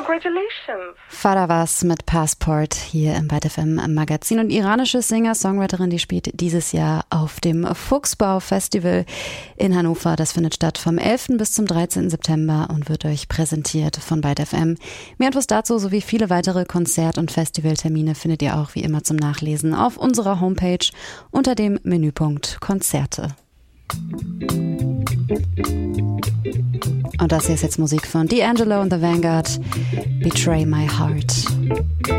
Congratulations. Fadavas mit Passport hier im Byte FM Magazin. Und iranische Singer-Songwriterin, die spielt dieses Jahr auf dem Fuchsbau-Festival in Hannover. Das findet statt vom 11. bis zum 13. September und wird euch präsentiert von Byte FM. Mehr Infos dazu sowie viele weitere Konzert- und Festivaltermine findet ihr auch wie immer zum Nachlesen auf unserer Homepage unter dem Menüpunkt Konzerte. Und das hier ist jetzt Musik von D'Angelo und The Vanguard, Betray My Heart.